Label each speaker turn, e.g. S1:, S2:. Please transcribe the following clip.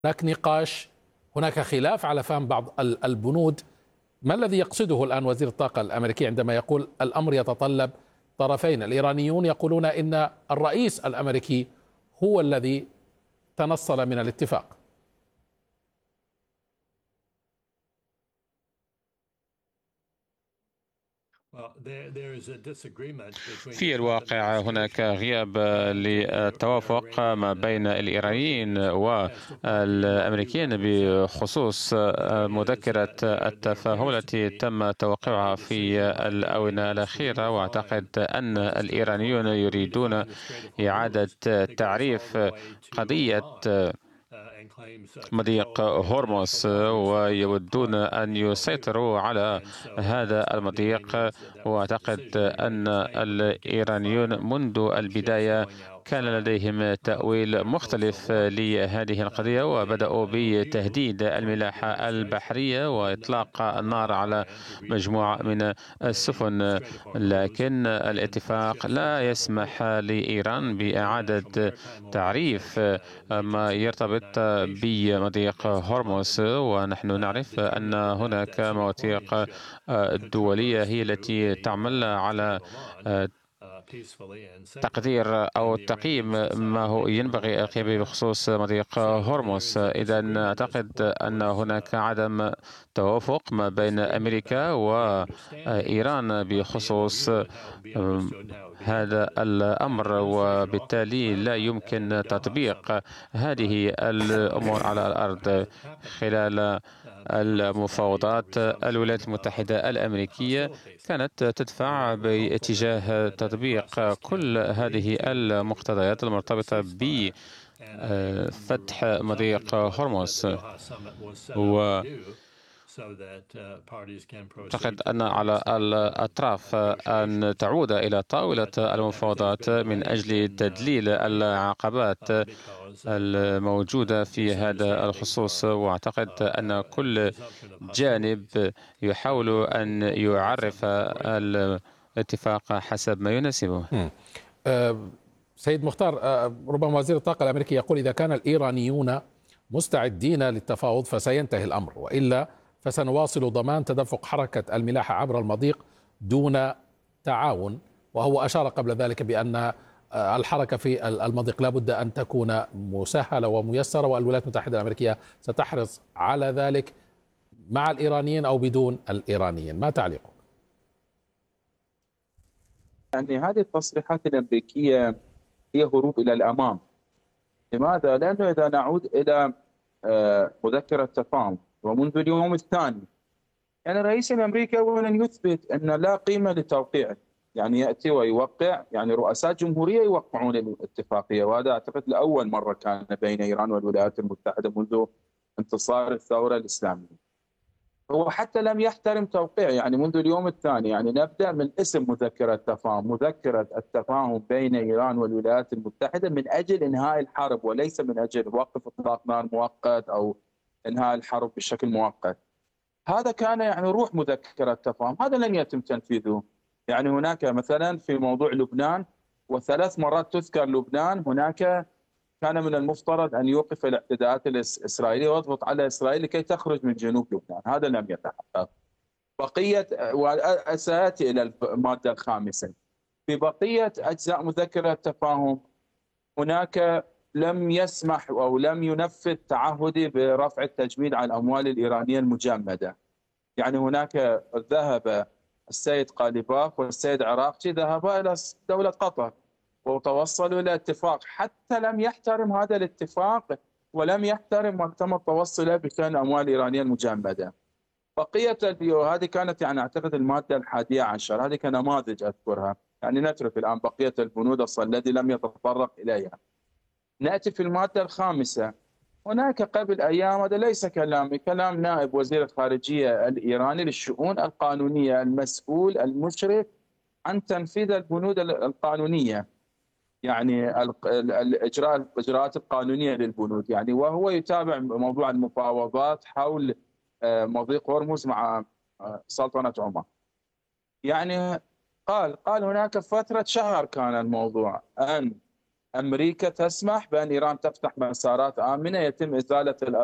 S1: هناك نقاش، هناك خلاف على فهم بعض البنود. ما الذي يقصده الآن وزير الطاقة الأمريكي عندما يقول الأمر يتطلب طرفين؟ الإيرانيون يقولون إن الرئيس الأمريكي هو الذي تنصل من الاتفاق.
S2: في الواقع هناك غياب للتوافق ما بين الإيرانيين والأمريكيين بخصوص مذكرة التفاهم التي تم توقيعها في الآونة الأخيرة. وأعتقد أن الإيرانيون يريدون إعادة تعريف قضية مضيق هرمز، ويودون أن يسيطروا على هذا المضيق. وأعتقد أن الإيرانيون منذ البداية كان لديهم تأويل مختلف لهذه القضية، وبدأوا بتهديد الملاحة البحرية وإطلاق النار على مجموعة من السفن. لكن الاتفاق لا يسمح لإيران بإعادة تعريف ما يرتبط بمضيق هرمز. ونحن نعرف أن هناك مواثيق دولية هي التي تعمل على تقدير أو تقييم ما هو ينبغي القيام به بخصوص مضيق هرمز. إذا أعتقد أن هناك عدم توافق ما بين أمريكا وإيران بخصوص هذا الأمر، وبالتالي لا يمكن تطبيق هذه الأمور على الأرض. خلال المفاوضات الولايات المتحدة الأمريكية كانت تدفع باتجاه تطبيق كل هذه المقتضيات المرتبطة بفتح مضيق هرمز. أعتقد أن على الأطراف أن تعود إلى طاولة المفاوضات من أجل تدليل العقبات الموجودة في هذا الخصوص. وأعتقد أن كل جانب يحاول أن يعرف الاتفاق حسب ما يناسبه.
S1: سيد مختار، ربما وزير الطاقة الأمريكي يقول إذا كان الإيرانيون مستعدين للتفاوض فسينتهي الأمر، وإلا فسنواصل ضمان تدفق حركة الملاحة عبر المضيق دون تعاون. وهو أشار قبل ذلك بأن الحركة في المضيق لا بد أن تكون مسهلة وميسرة، والولايات المتحدة الأمريكية ستحرص على ذلك مع الإيرانيين أو بدون الإيرانيين. ما تعليقك؟
S3: يعني هذه التصريحات الأمريكية هي هروب إلى الأمام. لماذا؟ لأنه إذا نعود إلى مذكرة تفاهم ومنذ اليوم الثاني، يعني الرئيس الأمريكي أولا يثبت أن لا قيمة لتوقيعه، يعني يأتي ويوقع، يعني رؤساء جمهورية يوقعون الاتفاقية. وهذا أعتقد لأول مرة كان بين إيران والولايات المتحدة منذ انتصار الثورة الإسلامية. هو حتى لم يحترم توقيع، يعني منذ اليوم الثاني. يعني نبدأ من اسم مذكرة تفاهم، مذكرة التفاهم بين إيران والولايات المتحدة من أجل إنهاء الحرب، وليس من أجل وقف إطلاق نار مؤقت أو إنهاء الحرب بشكل مؤقت. هذا كان يعني روح مذكرة التفاهم، هذا لن يتم تنفيذه. يعني هناك مثلا في موضوع لبنان، وثلاث مرات تذكر لبنان، هناك كان من المفترض أن يوقف الاعتداءات الإسرائيلية ويضغط على إسرائيل لكي تخرج من جنوب لبنان. هذا لم يتحقق. بقية، وسآتي إلى المادة الخامسة، في بقية أجزاء مذكرة التفاهم هناك لم يسمح أو لم ينفذ تعهدي برفع التجميد عن الأموال الإيرانية المجمدة. يعني هناك ذهب السيد قاليباف والسيد عراقجي، ذهبا إلى دولة قطر وتوصلوا إلى اتفاق، حتى لم يحترم هذا الاتفاق ولم يحترم ما تم التوصل إليه بشأن الأموال الإيرانية المجمدة. بقية هذه كانت يعني أعتقد المادة 11، هذه كنماذج أذكرها. يعني نترك الآن بقية البنود التي لم يتطرق إليها. نأتي في المادة الخامسة. هناك قبل أيام، هذا ليس كلامي، كلام نائب وزير الخارجية الإيراني للشؤون القانونية المسؤول المشرف عن تنفيذ البنود القانونية، يعني الإجراءات القانونية للبنود، يعني وهو يتابع موضوع المفاوضات حول مضيق هرمز مع سلطنة عمان. يعني قال هناك فترة شهر كان الموضوع أن أمريكا تسمح بأن إيران تفتح مسارات آمنة يتم إزالة